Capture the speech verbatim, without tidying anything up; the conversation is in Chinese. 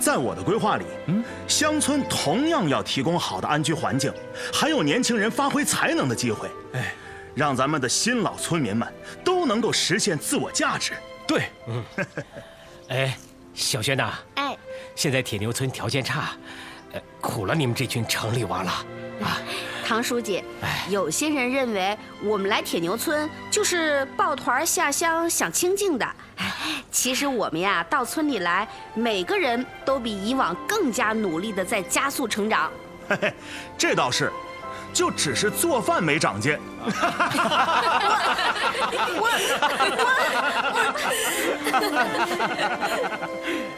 在我的规划里，嗯，乡村同样要提供好的安居环境，还有年轻人发挥才能的机会。哎，让咱们的新老村民们都能够实现自我价值。 对，嗯，哎，小轩呐， 哎， 现在铁牛村条件差，呃，苦了你们这群城里娃了啊！ 唐书记，有些人认为我们来铁牛村就是抱团下乡想清静的。其实我们呀，到村里来，每个人都比以往更加努力的在加速成长。 嘿嘿，这倒是，就只是做饭没长进。 我我我。